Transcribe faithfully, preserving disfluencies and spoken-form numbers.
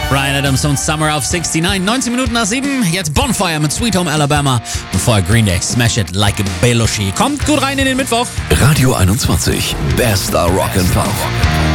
Bryan Adams und Summer auf sixty-nine. neunzehn Minuten nach sieben. Jetzt Bonfire mit Sweet Home Alabama. Und vorher Green Day, Smash It Like a Belushi. Kommt gut rein in den Mittwoch. Radio einundzwanzig. Bester Rock and Pop.